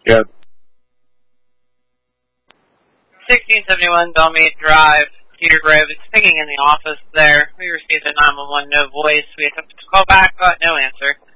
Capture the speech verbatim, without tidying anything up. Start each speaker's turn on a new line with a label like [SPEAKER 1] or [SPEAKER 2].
[SPEAKER 1] Yeah.
[SPEAKER 2] sixteen seventy-one Belmead Drive, Cedar Grove. It's pinging in the office there. We received a nine one one no voice. We attempted to call back, got no answer.